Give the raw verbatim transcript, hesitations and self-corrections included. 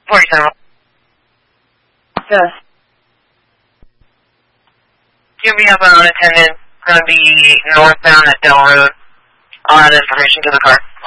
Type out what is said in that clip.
forty-seven. Yes. You'll be up on unattended. Going to be northbound at Dell Road. I'll add information to the car.